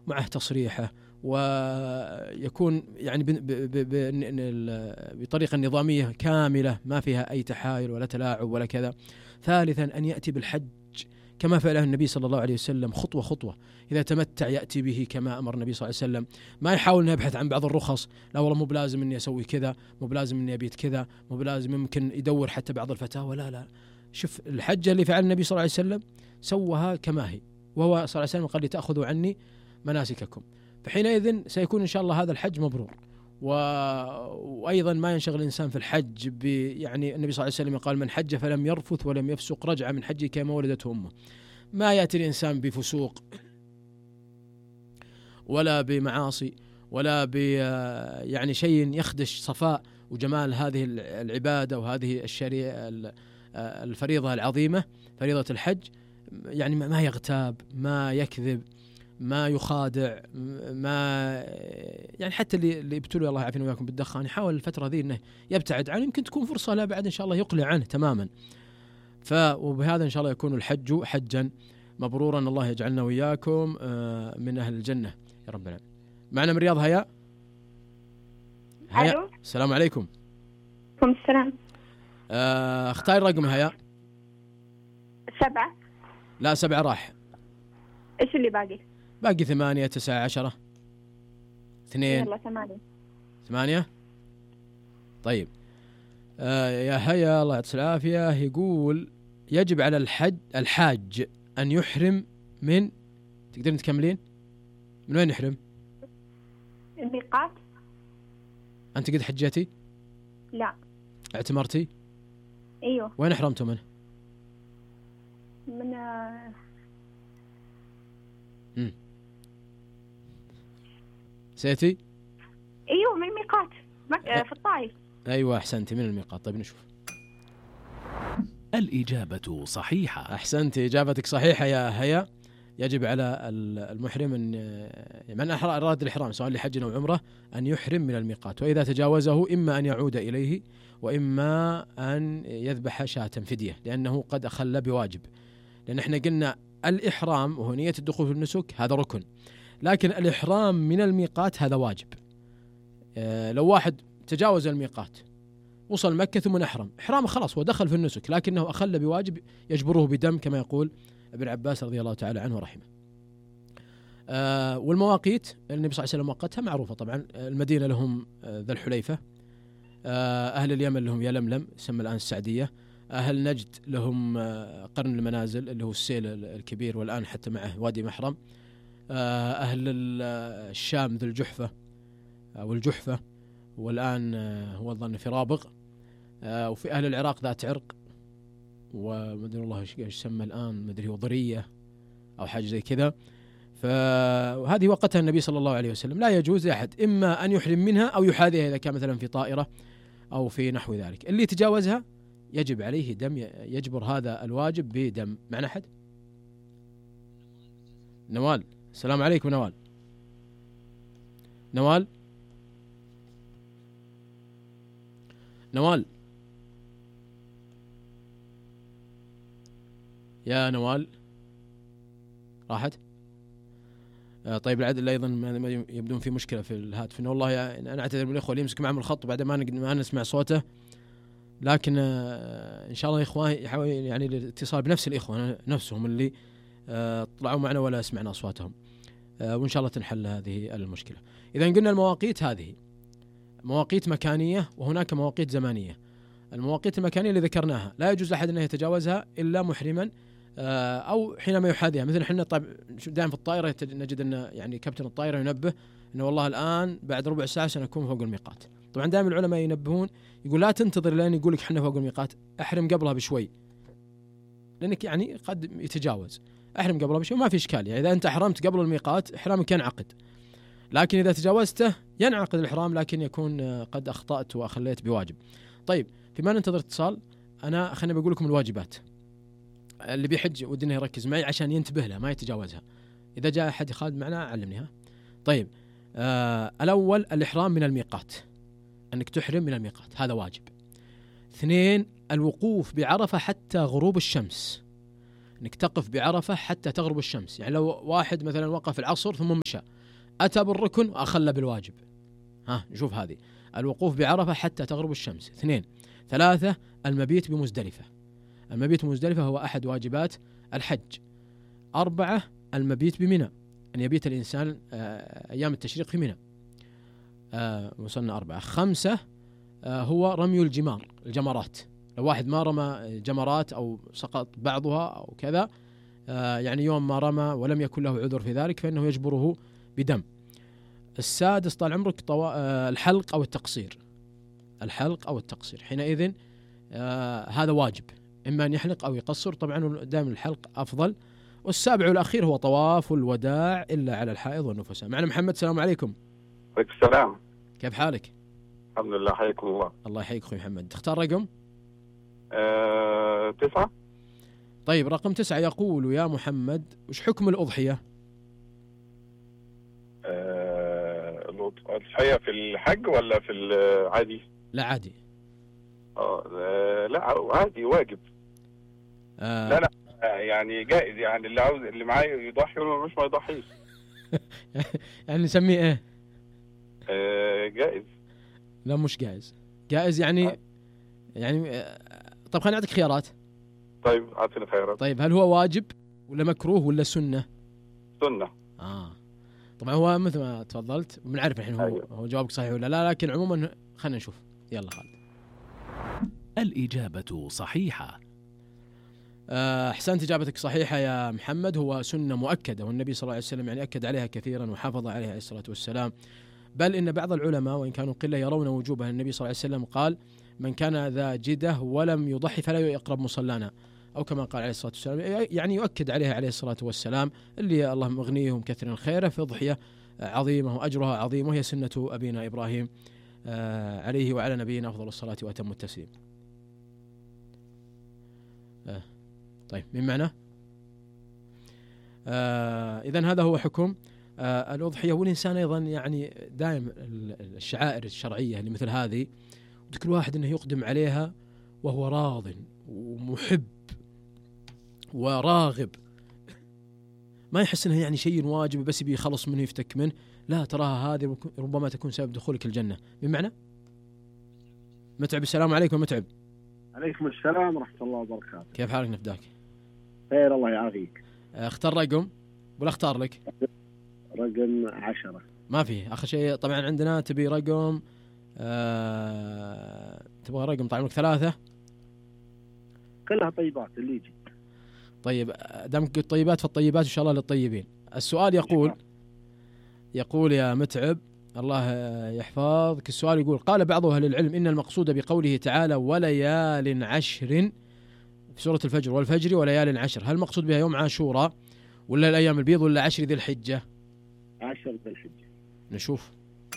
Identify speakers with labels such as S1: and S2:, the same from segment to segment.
S1: معه تصريحه، ويكون يعني بطريقة نظامية كاملة ما فيها أي تحايل ولا تلاعب ولا كذا. ثالثا أن يأتي بالحج كما فعله النبي صلى الله عليه وسلم خطوة خطوة. إذا تمتع يأتي به كما أمر النبي صلى الله عليه وسلم، ما يحاول أن يبحث عن بعض الرخص، لا والله مو بلازم أني أسوي كذا، مو بلازم أني أبيت كذا، مو بلازم، يمكن يدور حتى بعض الفتاوى. لا، شوف الحجة اللي فعل النبي صلى الله عليه وسلم سوها كما هي، وهو صلى الله عليه وسلم قال لتأخذوا عني مناسككم. فحينئذ سيكون إن شاء الله هذا الحج مبرور. وأيضا ما ينشغل الإنسان في الحج يعني النبي صلى الله عليه وسلم قال من حج فلم يرفث ولم يفسق رجع من حجه كما ولدته أمه. ما يأتي الإنسان بفسوق ولا بمعاصي ولا يعني شيء يخدش صفاء وجمال هذه العبادة وهذه الشريعة الفريضة العظيمة، فريضة الحج. يعني ما يغتاب، ما يكذب، ما يخادع، ما يعني حتى اللي ابتلوا الله يعافينا وياكم بالدخان يحاول الفترة ذي انه يبتعد عنه، يمكن تكون فرصة لا بعد ان شاء الله يقلع عنه تماما. وبهذا ان شاء الله يكون الحج حجا مبرورا. الله يجعلنا وياكم من اهل الجنة يا رب العالمين. معنا من الرياض هيا.
S2: الو،
S1: السلام عليكم.
S2: وعليكم السلام.
S1: اختاري رقم هيا.
S2: 7.
S1: لا 7 راح.
S2: ايش اللي باقي؟
S1: باقي 8 9 10 2.
S2: يلا 8.
S1: 8. طيب يا هيا الله يعطيك العافية. يقول يجب على الحاج أن يحرم من، تقدرين تكملين؟ من وين يحرم؟
S2: الميقات.
S1: أنت قد حجتي؟
S2: لا.
S1: اعتمرتي؟
S2: ايوه.
S1: وين احرمتوا منه؟
S2: من
S1: سيتي؟
S2: ايوه من الميقات في الطائف.
S1: ايوه احسنتي، من الميقات. طيب نشوف.
S3: الإجابة صحيحة.
S1: احسنتي، إجابتك صحيحة يا هيا. يجب على المحرم أن من أراد الإحرام سواء لحج أو عمرة أن يحرم من الميقات، وإذا تجاوزه إما أن يعود إليه وإما أن يذبح شاة فدية، لأنه قد أخل بواجب. لأن احنا قلنا الإحرام وهو نية الدخول في النسك هذا ركن، لكن الإحرام من الميقات هذا واجب. لو واحد تجاوز الميقات وصل مكة ثم أحرم، إحرامه خلاص هو دخل في النسك، لكنه أخل بواجب يجبره بدم كما يقول ابن عباس رضي الله تعالى عنه ورحمه. والمواقيت النبي صلى الله عليه وسلم وقتها معروفة طبعا. المدينة لهم ذا الحليفة، أهل اليمن لهم يلملم يسمى الآن السعدية، أهل نجد لهم قرن المنازل اللي هو السيل الكبير والآن حتى معه وادي محرم، أهل الشام ذو الجحفة والجحفة والآن هو الظن في رابغ، وفي أهل العراق ذات عرق، ومدري الله ايش يسمى الآن، مدري هو ضرية أو حاجة زي كذا. فهذه وقتها النبي صلى الله عليه وسلم. لا يجوز لأحد إما أن يحرم منها أو يحاذيها إذا كان مثلا في طائرة أو في نحو ذلك. اللي تجاوزها يجب عليه دم، يجبر هذا الواجب بدم. معنا أحد؟ نوال. السلام عليكم نوال. نوال يا نوال راحت. طيب العدل أيضا يبدون في مشكلة في الهاتف، إنه والله يعني أنا أعتذر من الإخوة اللي يمسك معهم الخط بعد ما نسمع صوته، لكن إن شاء الله إخوان يحاول يعني الاتصال بنفس الإخوة نفسهم اللي طلعوا معنا ولا سمعنا أصواتهم، وإن شاء الله تنحل هذه المشكلة. إذا قلنا المواقيت هذه مواقيت مكانية وهناك مواقيت زمانية. المواقيت المكانية اللي ذكرناها لا يجوز لأحد أن يتجاوزها إلا محرما أو حينما يحاذيها. مثل إحنا طيب دائما في الطائرة نجد أن يعني كابتن الطائرة ينبه أنه والله الآن بعد ربع ساعة سنكون فوق الميقات. طبعا دائما العلماء ينبهون يقول لا تنتظر لين يقول لك إحنا فوق الميقات، أحرم قبلها بشوي، لأنك يعني قد يتجاوز. أحرم قبلها بشوي ما في إشكال، يعني إذا أنت أحرمت قبل الميقات إحرامك ينعقد، لكن إذا تجاوزته ينعقد الإحرام لكن يكون قد أخطأت وأخليت بواجب. طيب فيما ننتظر اتصال أنا خليني بقول لكم الواجبات اللي بيحج ودنا يركز معي عشان ينتبه لها ما يتجاوزها. إذا جاء أحد خالد معنا علمنيها. طيب الأول الإحرام من الميقات، أنك تحرم من الميقات هذا واجب. 2 الوقوف بعرفة حتى غروب الشمس. أنك تقف بعرفة حتى تغرب الشمس. يعني لو واحد مثلا وقف العصر ثم مشى، أتى بالركن وأخل بالواجب. نشوف هذه الوقوف بعرفة حتى تغرب الشمس. 2. 3. المبيت بمزدلفة. المبيت بمزدلفة هو أحد واجبات الحج. 4. المبيت بمنى، أن يبيت الإنسان أيام التشريق في منى. وصلنا 4. 5. هو رمي الجمرات. لو واحد ما رمى جمرات أو سقط بعضها أو كذا، يعني يوم ما رمى ولم يكن له عذر في ذلك فإنه يجبره بدم. 6. طال عمرك الحلق أو التقصير. الحلق أو التقصير حينئذ هذا واجب، إما أن يحلق أو يقصر، طبعا دائما الحلق أفضل. 7 والأخير هو طواف الوداع إلا على الحائض والنفساء. معنا محمد، السلام عليكم.
S4: عليكم السلام.
S1: كيف حالك؟
S4: الحمد لله، حياكم الله.
S1: الله يحييك أخوي محمد. تختار رقم
S4: 9.
S1: طيب رقم 9 يقول: يا محمد وش حكم الأضحية؟
S4: الأضحية في الحج ولا في العادي؟
S1: لا عادي.
S4: لا عادي، واجب. لا يعني جائز، يعني اللي عاوز اللي معاه يضحي واللي مش ما يضحيش.
S1: يعني نسميه ايه؟
S4: جائز.
S1: لا مش جائز. جائز يعني طب خلينا نعطيك خيارات.
S4: طيب اعطيني خيارات.
S1: طيب هل هو واجب ولا مكروه ولا سنة؟
S4: سنة.
S1: طبعا هو مثل ما تفضلت وبنعرف الحين
S4: أيوه.
S1: هو جوابك صحيح ولا لا، لكن عموما خلينا نشوف. يلا خالد.
S3: الإجابة صحيحة.
S1: أحسنت، إجابتك صحيحة يا محمد. هو سنة مؤكدة، والنبي صلى الله عليه وسلم يعني أكد عليها كثيرا وحافظ عليها عليه الصلاة والسلام. بل إن بعض العلماء وإن كانوا قلة يرون وجوبها. النبي صلى الله عليه وسلم قال: من كان ذا جدة ولم يضحي فلا يقرب مصلانا، أو كما قال عليه الصلاة والسلام، يعني يؤكد عليها عليه الصلاة والسلام. اللي الله مغنيهم كثيرا خيره في أضحية عظيمة وأجرها عظيم، وهي سنة أبينا إبراهيم عليه وعلى نبينا أفضل الصلاة وأتم التسليم. طيب من معنا؟ إذن هذا هو حكم الأضحية. والإنسان أيضا يعني دائم الشعائر الشرعية اللي مثل هذه كل واحد أنه يقدم عليها وهو راض ومحب وراغب، ما يحس أنه يعني شيء واجب بس يبي يخلص منه يفتك منه. لا، تراها هذه ربما تكون سبب دخولك الجنة. بمعنى متعب، السلام عليكم متعب.
S5: عليكم السلام ورحمة الله وبركاته.
S1: كيف حالك نفداك؟
S5: خير الله يعافيك.
S1: اختار رقم ولا اختار لك؟
S5: رقم 10.
S1: ما فيه آخر شيء طبعا عندنا. تبي رقم تبغى رقم طبعا 3؟
S5: كلها طيبات اللي يجي.
S1: طيب دامك الطيبات فالطيبات إن شاء الله للطيبين. السؤال يقول يا متعب الله يحفظك، السؤال يقول: قال بعض أهل العلم إن المقصود بقوله تعالى وليال عشر في سورة الفجر والفجر وليال عشر، هل المقصود بها يوم عاشوراء ولا الأيام البيض ولا 10 ذي الحجة؟
S5: 10 ذي الحجة.
S1: نشوف.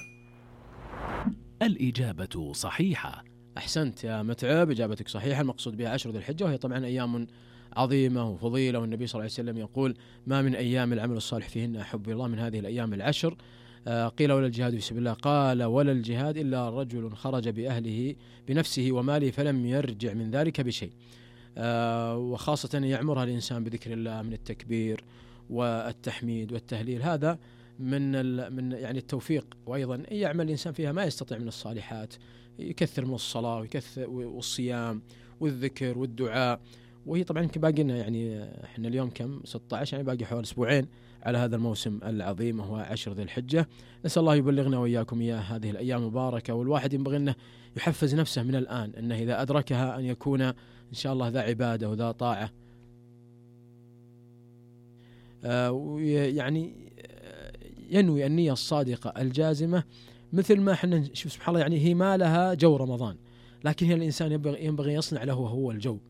S3: الإجابة صحيحة.
S1: أحسنت يا متعب، إجابتك صحيحة. المقصود بها 10 ذي الحجة، وهي طبعا أيام عظيمة وفضيلة، والنبي صلى الله عليه وسلم يقول: ما من أيام العمل الصالح فيهن أحب الله من هذه الأيام العشر. قيل: ولا الجهاد في سبيل الله؟ قال: ولا الجهاد إلا رجل خرج بأهله بنفسه وماله فلم يرجع من ذلك بشيء. وخاصة يعمرها الإنسان بذكر الله من التكبير والتحميد والتهليل، هذا من يعني التوفيق. وأيضا يعمل الإنسان فيها ما يستطيع من الصالحات، يكثر من الصلاة ويكثر والصيام والذكر والدعاء. وهي طبعا باقي لنا يعني احنا اليوم كم 16، يعني باقي حوالي أسبوعين على هذا الموسم العظيم وهو 10 ذي الحجة. نسأل الله يبلغنا وإياكم إياه هذه الأيام المباركة، والواحد ينبغي أنه يحفز نفسه من الآن أنه إذا أدركها أن يكون إن شاء الله ذا عبادة وذا طاعة. يعني ينوي النية الصادقة الجازمة، مثل ما احنا نشوف سبحان الله، يعني هي ما لها جو رمضان، لكن هي الإنسان ينبغي يصنع له هو الجو،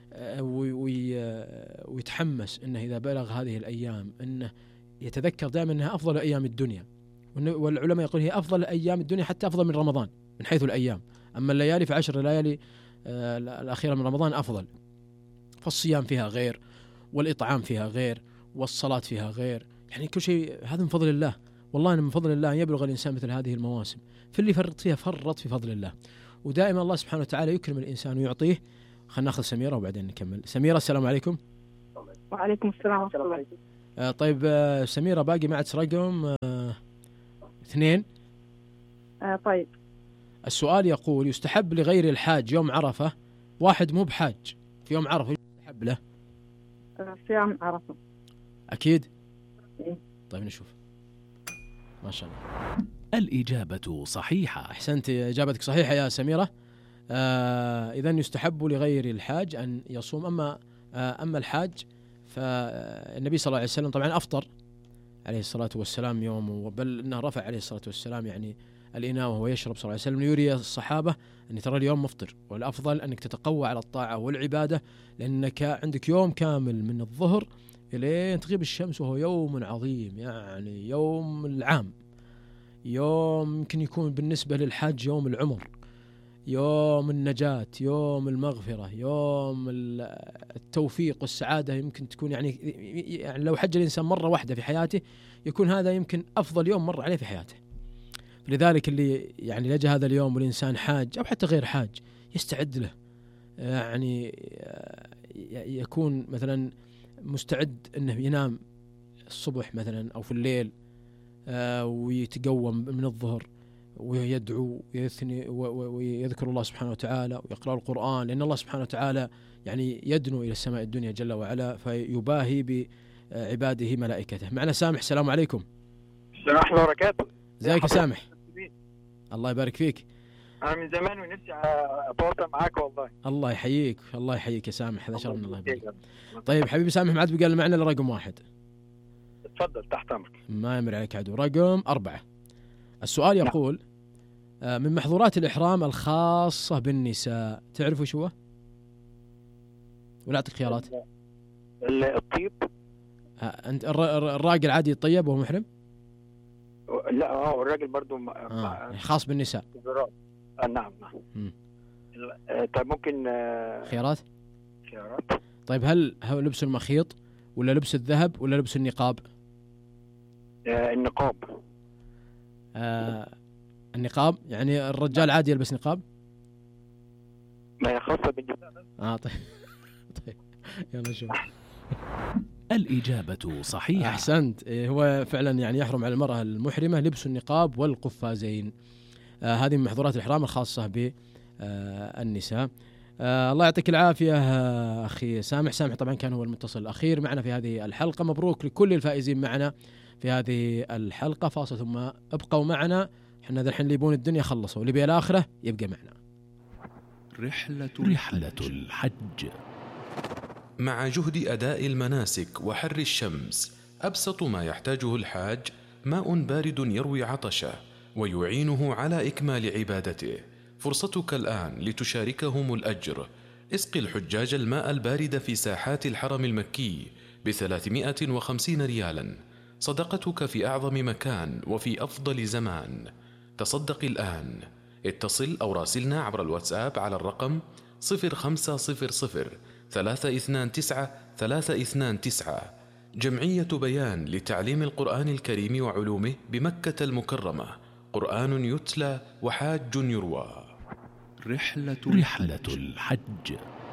S1: ويتحمس أنه إذا بلغ هذه الأيام أنه يتذكر دائما أنها أفضل أيام الدنيا. والعلماء يقول هي أفضل أيام الدنيا حتى أفضل من رمضان من حيث الأيام. أما الليالي في 10 ليالي الأخيرة من رمضان أفضل، فالصيام فيها غير، والإطعام فيها غير، والصلاة فيها غير، يعني كل شيء هذا من فضل الله. والله من فضل الله أن يبلغ الإنسان مثل هذه المواسم، في اللي فرط فيها فرط في فضل الله. ودائما الله سبحانه وتعالى يكرم الإنسان ويعطيه. خلنا ناخذ سميرة وبعدين نكمل. سميرة السلام عليكم.
S2: وعليكم السلام ورحمة الله.
S1: طيب سميرة، باقي معك رقم 2.
S2: طيب.
S1: السؤال يقول: يستحب لغير الحاج يوم عرفة، واحد مو بحاج في يوم عرفة يستحب له؟
S2: صيام عرفة.
S1: أكيد؟
S2: إيه.
S1: طيب نشوف. ما شاء الله.
S3: الإجابة صحيحة.
S1: أحسنت، إجابتك صحيحة يا سميرة. إذن يستحب لغير الحاج أن يصوم. أما الحاج فالنبي صلى الله عليه وسلم طبعا أفطر عليه الصلاة والسلام يوم، بل أنه رفع عليه الصلاة والسلام يعني الإناء وهو يشرب صلى الله عليه وسلم ليري الصحابة أن ترى اليوم مفطر، والأفضل أنك تتقوى على الطاعة والعبادة، لأنك عندك يوم كامل من الظهر إلى تغيب الشمس، وهو يوم عظيم، يعني يوم العام، يوم يمكن يكون بالنسبة للحاج يوم العمر، يوم النجاة، يوم المغفرة، يوم التوفيق والسعادة. يمكن تكون يعني لو حج الإنسان مرة واحدة في حياته يكون هذا يمكن أفضل يوم مر عليه في حياته. لذلك اللي يعني لجأ هذا اليوم والإنسان حاج أو حتى غير حاج يستعد له، يعني يكون مثلا مستعد أنه ينام الصبح مثلا أو في الليل ويتقوم من الظهر ويدعو ويثني ويذكر الله سبحانه وتعالى ويقرأ القرآن، لأن الله سبحانه وتعالى يعني يدنو إلى السماء الدنيا جل وعلا فيباهي بعباده ملائكته. معنا سامح، السلام عليكم.
S6: السلام ورحمة الله وبركاته.
S1: ازيك يا سامح؟ الله يبارك فيك.
S6: أنا من زمان ونفسي أتواصل معاك والله.
S1: الله يحييك، الله يحييك يا سامح، هذا شرف من الله يبارك. طيب حبيبي سامح، ما عاد بقى معنا إلا رقم 1.
S6: تفضل تحت أمرك.
S1: ما يمر عليك عدو. رقم 4. السؤال يقول: من محظورات الإحرام الخاصة بالنساء، تعرفوا شو هو؟ ولا أعطيك خيارات؟
S6: الطيب.
S1: أنت الراجل عادي يطيب وهو محرم؟
S6: لا الراجل برضو
S1: خاص بالنساء.
S6: نعم. طيب ممكن
S1: خيارات؟
S6: خيارات.
S1: طيب هل هو لبس المخيط ولا لبس الذهب ولا لبس النقاب؟
S6: النقاب.
S1: النقاب، يعني الرجال عادي يلبس نقاب؟
S6: ما هي خاصة بالنساء.
S1: طيب يلا شوف.
S3: الإجابة صحيحة.
S1: أحسنت. هو فعلا يعني يحرم على المرأة المحرمة لبس النقاب والقفازين. هذه من محظورات الإحرام الخاصة بالنساء. الله يعطيك العافية أخي سامح طبعا كان هو المتصل الأخير معنا في هذه الحلقة. مبروك لكل الفائزين معنا في هذه الحلقة. فاصل ثم ابقوا معنا، احنا ذا الحين اللي يبون الدنيا خلصوا، اللي بيه الآخرة يبقى معنا.
S3: رحلة الحج.
S7: مع جهد أداء المناسك وحر الشمس، أبسط ما يحتاجه الحاج ماء بارد يروي عطشه ويعينه على إكمال عبادته. فرصتك الآن لتشاركهم الأجر. اسقي الحجاج الماء البارد في ساحات الحرم المكي ب350 ريالا، صدقتك في أعظم مكان وفي أفضل زمان. تصدق الآن. اتصل أو راسلنا عبر الواتساب على الرقم 0500 329 329. جمعية بيان لتعليم القرآن الكريم وعلومه بمكة المكرمة. قرآن يتلى وحاج يروى.
S3: رحلة الحج.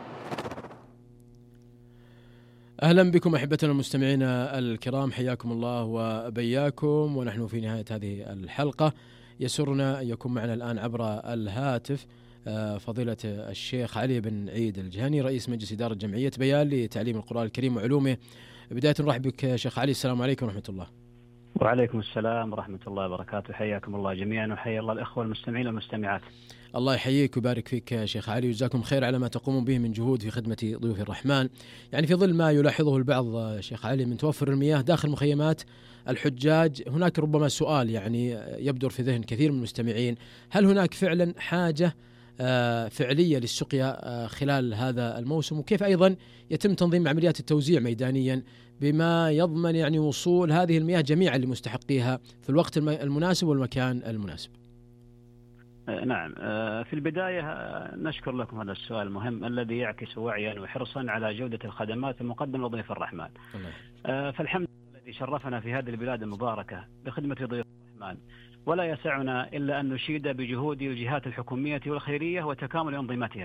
S1: أهلا بكم أحبتنا المستمعين الكرام، حياكم الله وبياكم، ونحن في نهاية هذه الحلقة. يسرنا أن يكون معنا الآن عبر الهاتف فضيلة الشيخ علي بن عيد الجهني، رئيس مجلس إدارة جمعية بيان لتعليم القرآن الكريم وعلومه. بداية نرحب بك شيخ علي، السلام عليكم ورحمة الله.
S8: وعليكم السلام ورحمة الله وبركاته. حياكم الله جميعا وحيا الله الإخوة المستمعين والمستمعات.
S1: الله يحييك ويبارك فيك شيخ علي، وجزاكم خير على ما تقومون به من جهود في خدمة ضيوف الرحمن. يعني في ظل ما يلاحظه البعض شيخ علي من توفر المياه داخل مخيمات الحجاج، هناك ربما سؤال يعني يبدر في ذهن كثير من المستمعين: هل هناك فعلا حاجة فعلية للسقيا خلال هذا الموسم؟ وكيف أيضا يتم تنظيم عمليات التوزيع ميدانيا بما يضمن يعني وصول هذه المياه جميعا لمستحقيها في الوقت المناسب والمكان المناسب؟
S8: نعم، في البداية نشكر لكم هذا السؤال المهم الذي يعكس وعيا وحرصا على جودة الخدمات المقدمة لضيوف الرحمن. فالحمد لله الذي شرفنا في هذه البلاد المباركة بخدمة ضيوف الرحمن، ولا يسعنا إلا أن نشيد بجهود الجهات الحكومية والخيرية وتكامل أنظمتها.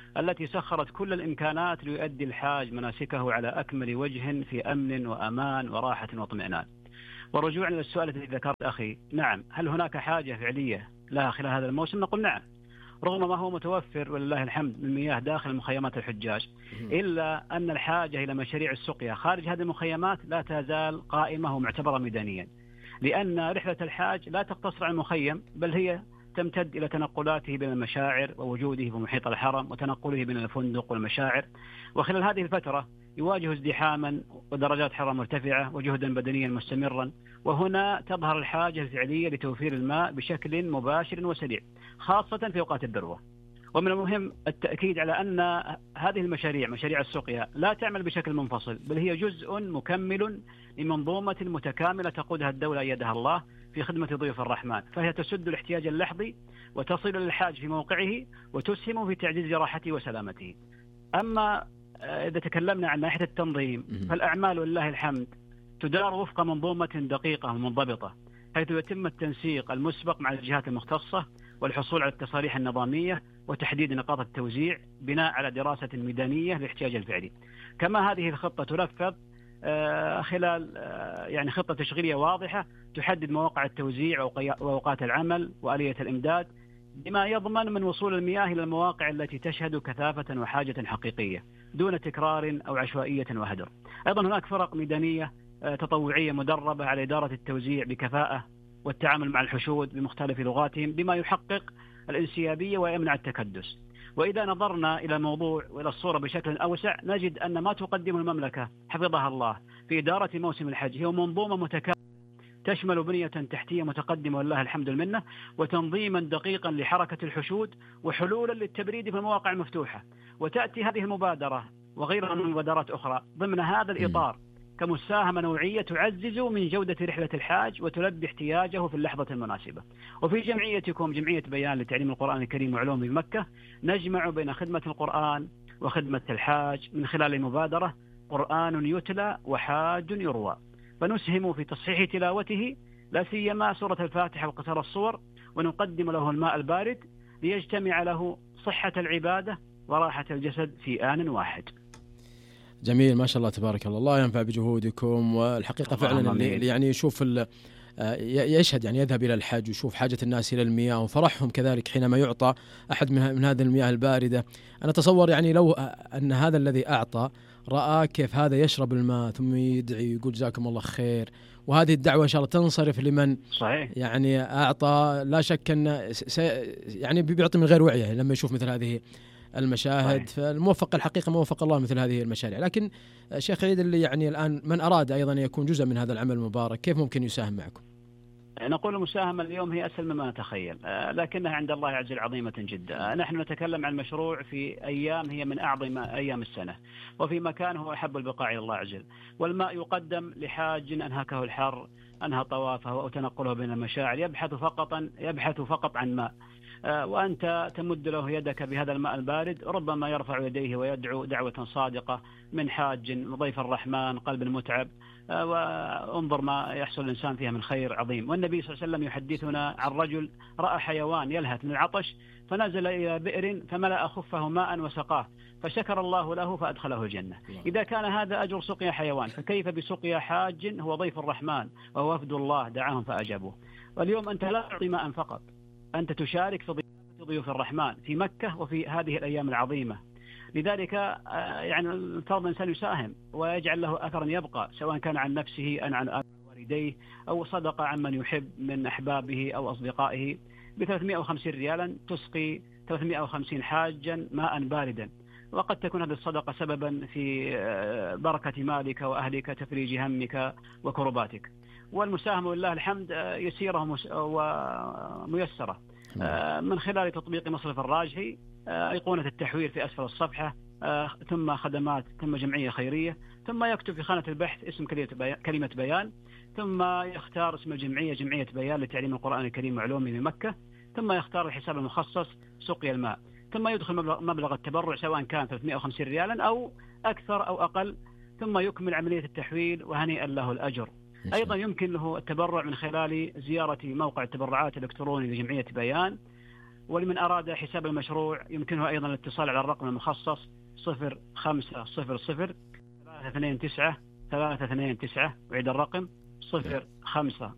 S8: التي سخرت كل الإمكانات ليؤدي الحاج مناسكه على أكمل وجه في أمن وأمان وراحة واطمئنان. ورجوعا للسؤال الذي ذكرت أخي، نعم، هل هناك حاجة فعلية لها خلال هذا الموسم؟ نقول نعم، رغم ما هو متوفر ولله الحمد من مياه داخل مخيمات الحجاج، إلا أن الحاجة إلى مشاريع السقيا خارج هذه المخيمات لا تزال قائمة ومعتبرة ميدانيا، لأن رحلة الحاج لا تقتصر على المخيم، بل هي تمتد إلى تنقلاته بين المشاعر ووجوده في محيط الحرم وتنقله بين الفندق والمشاعر. وخلال هذه الفترة يواجه ازدحاما ودرجات حرارة مرتفعة وجهدا بدنيا مستمرا، وهنا تظهر الحاجة الفعلية لتوفير الماء بشكل مباشر وسريع، خاصة في أوقات الذروة. ومن المهم التأكيد على أن هذه المشاريع، مشاريع السقيا، لا تعمل بشكل منفصل، بل هي جزء مكمل لمنظومة متكاملة تقودها الدولة أيدها الله في خدمة ضيوف الرحمن، فهي تسد الاحتياج اللحظي وتصل للحاج في موقعه وتسهم في تعزيز راحته وسلامته. أما إذا تكلمنا عن ناحية التنظيم فالأعمال ولله الحمد تدار وفق منظومة دقيقة ومنضبطة، حيث يتم التنسيق المسبق مع الجهات المختصة والحصول على التصاريح النظامية وتحديد نقاط التوزيع بناء على دراسة ميدانية للاحتياج الفعلي. كما هذه الخطة تنفذ خلال يعني خطة تشغيلية واضحة تحدد مواقع التوزيع وأوقات العمل وآلية الإمداد، بما يضمن من وصول المياه إلى المواقع التي تشهد كثافة وحاجة حقيقية دون تكرار أو عشوائية وهدر. أيضا هناك فرق ميدانية تطوعية مدربة على إدارة التوزيع بكفاءة والتعامل مع الحشود بمختلف لغاتهم، بما يحقق الانسيابية ويمنع التكدس. وإذا نظرنا إلى الموضوع وإلى الصورة بشكل أوسع نجد أن ما تقدمه المملكة حفظها الله في إدارة موسم الحج هي منظومة متكاملة تشمل بنية تحتية متقدمة والله الحمد المنة، وتنظيما دقيقا لحركة الحشود، وحلولا للتبريد في المواقع المفتوحة. وتأتي هذه المبادرة وغيرها من مبادرات أخرى ضمن هذا الإطار كمساهمة نوعية تعزز من جودة رحلة الحاج وتلبي احتياجه في اللحظة المناسبة. وفي جمعيتكم جمعية بيان لتعليم القرآن الكريم وعلومه بمكة نجمع بين خدمة القرآن وخدمة الحاج من خلال المبادرة قرآن يتلى وحاج يروى، فنسهم في تصحيح تلاوته لا سيما سورة الفاتحة وقصر الصور، ونقدم له الماء البارد ليجتمع له صحة العبادة وراحة الجسد في آن واحد.
S1: جميل، ما شاء الله تبارك الله، الله ينفع بجهودكم. والحقيقة فعلا اللي يعني يشوف يشهد يعني يذهب إلى الحج ويشوف حاجة الناس إلى المياه وفرحهم كذلك حينما يعطى أحد من هذه المياه الباردة. أنا أتصور يعني لو أن هذا الذي أعطى رأى كيف هذا يشرب الماء ثم يدعي يقول جزاكم الله خير، وهذه الدعوة إن شاء الله تنصرف لمن
S8: صحيح
S1: يعني أعطى، لا شك أن يعني بيعطي من غير وعيه لما يشوف مثل هذه المشاهد. فالموفق الحقيقة موفق الله مثل هذه المشاريع. لكن شيخ عيد، اللي يعني الآن من أراد أيضا يكون جزء من هذا العمل المبارك كيف ممكن يساهم معكم؟
S8: نقول المساهمة اليوم هي أسهل مما نتخيل، لكنها عند الله عز وجل عظيمة جدا. نحن نتكلم عن مشروع في أيام هي من أعظم أيام السنة، وفي مكان هو أحب البقاع إلى الله عز وجل، والماء يقدم لحاج أنهكه الحر، أنهى طوافه أو تنقله بين المشاعر، يبحث فقط عن ماء، وأنت تمد له يدك بهذا الماء البارد، ربما يرفع يديه ويدعو دعوة صادقة من حاج ضيف الرحمن قلب متعب، وانظر ما يحصل الإنسان فيها من خير عظيم. والنبي صلى الله عليه وسلم يحدثنا عن رجل رأى حيوان يلهث من العطش فنزل إلى بئر فملأ خفه ماء وسقاه فشكر الله له فأدخله الجنة. إذا كان هذا أجر سقيا حيوان فكيف بسقيا حاج هو ضيف الرحمن وهو وفد الله دعاهم فأجابوه. واليوم أنت لا تعطي ماء فقط، أنت تشارك في ضيوف الرحمن في مكة وفي هذه الأيام العظيمة. لذلك يعني الفرض الإنسان يساهم ويجعل له أثرا يبقى، سواء كان عن نفسه أو عن والديه أو صدقة عن من يحب من أحبابه أو أصدقائه. ب350 ريالا تسقي 350 حاجا ماء باردا، وقد تكون هذه الصدقة سببا في بركة مالك وأهلك، تفريج همك وكرباتك. والمساهمة لله الحمد يسيرة وميسرة من خلال تطبيق مصرف الراجحي، أيقونة التحويل في أسفل الصفحة، ثم خدمات، ثم جمعية خيرية، ثم يكتب في خانة البحث اسم كلمة بيان، ثم يختار اسم الجمعية جمعية بيان لتعليم القرآن الكريم وعلومه بمكة، ثم يختار الحساب المخصص سقيا الماء، ثم يدخل مبلغ التبرع سواء كان 350 ريالا أو أكثر أو أقل، ثم يكمل عملية التحويل وهنيئا له الأجر. أيضا يمكن له التبرع من خلال زيارة موقع التبرعات الإلكتروني لجمعية بيان ولمن أراد حساب المشروع يمكنه أيضا الاتصال على الرقم المخصص 0500 329 329. وعيد الرقم 0500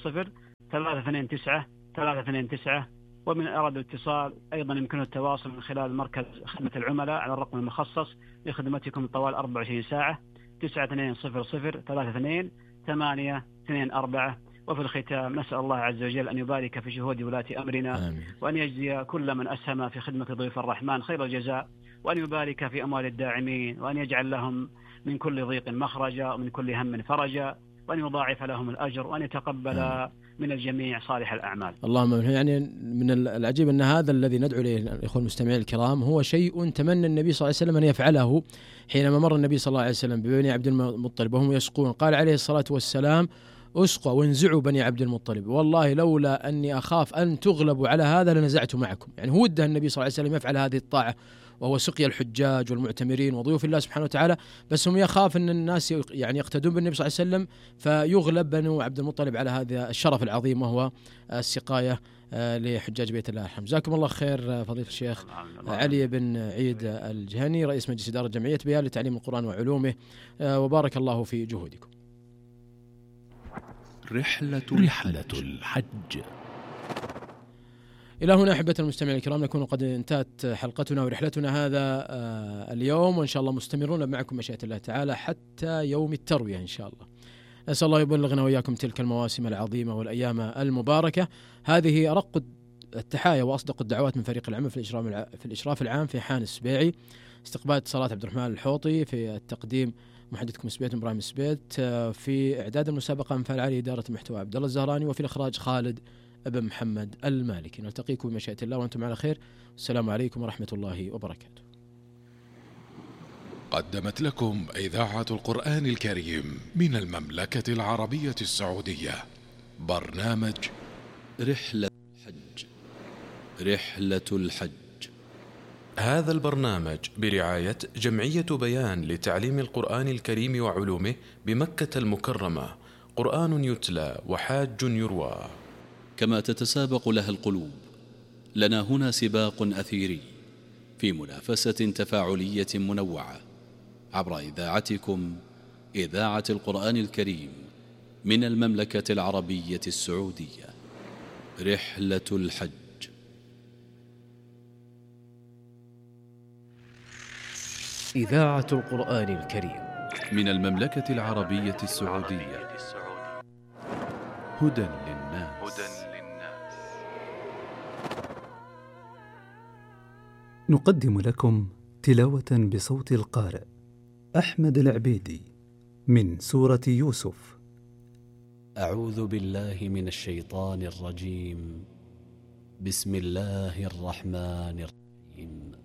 S8: 329 329. ومن أراد الاتصال أيضا يمكنه التواصل من خلال مركز خدمة العملاء على الرقم المخصص لخدمتكم طوال 24 ساعة 9200 32 824. وفي الختام نسأل الله عز وجل أن يبارك في جهود ولاة أمرنا. آمين. وأن يجزي كل من أسهم في خدمة ضيوف الرحمن خير الجزاء، وأن يبارك في أموال الداعمين، وأن يجعل لهم من كل ضيق مخرجا ومن كل هم فرجا، وأن يضاعف لهم الأجر، وأن يتقبل من الجميع صالح الأعمال.
S1: اللهم يعني من العجيب أن هذا الذي ندعو إليه الإخوة المستمعين الكرام هو شيء تمنى النبي صلى الله عليه وسلم أن يفعله حينما مر النبي صلى الله عليه وسلم ببني عبد المطلب وهم يسقون، قال عليه الصلاة والسلام: أسقوا وانزعوا بني عبد المطلب، والله لولا أني أخاف أن تغلبوا على هذا لنزعت معكم. يعني هو وده النبي صلى الله عليه وسلم يفعل هذه الطاعة، وهو سقيا الحجاج والمعتمرين وضيوف الله سبحانه وتعالى، بس هم يخاف أن الناس يعني يقتدون بالنبي صلى الله عليه وسلم فيغلب بنو عبد المطلب على هذا الشرف العظيم وهو السقاية لحجاج بيت الله الحرام. جزاكم الله خير فضيلة الشيخ علي بن عيد الجهني رئيس مجلس إدارة جمعية بيان لتعليم القرآن وعلومه، وبارك الله في جهودكم.
S3: رحلة الحج.
S1: إلى هنا أحبة المستمعين الكرام نكون قد انتهت حلقتنا ورحلتنا هذا اليوم، وإن شاء الله مستمرون معكم مشيئة الله تعالى حتى يوم التروية إن شاء الله. نسأل الله يبلغنا وإياكم تلك المواسم العظيمة والأيام المباركة. هذه أرق التحايا وأصدق الدعوات من فريق العمل في الإشراف العام في حان السبيعي، استقبال اتصالات عبد الرحمن الحوطي، في التقديم محدثكم سبيت إبراهيم سبيت، في إعداد المسابقة من فعل علي إدارة المحتوى عبد الله الزهراني، وفي الإخراج خالد ابن محمد المالكي. نلتقيكم بمشيئة الله وأنتم على خير. السلام عليكم ورحمة الله وبركاته.
S9: قدمت لكم إذاعة القرآن الكريم من المملكة العربية السعودية برنامج
S3: رحلة الحج.
S7: هذا البرنامج برعاية جمعية بيان لتعليم القرآن الكريم وعلومه بمكة المكرمة، قرآن يتلى وحاج يروى.
S3: كما تتسابق لها القلوب، لنا هنا سباق أثيري في منافسة تفاعلية منوعة عبر إذاعتكم إذاعة القرآن الكريم من المملكة العربية السعودية. رحلة الحج.
S1: إذاعة القرآن الكريم
S3: من المملكة العربية السعودية. هدى للناس.
S10: نقدم لكم تلاوة بصوت القارئ أحمد العبيدي من سورة يوسف.
S11: أعوذ بالله من الشيطان الرجيم. بسم الله الرحمن الرحيم.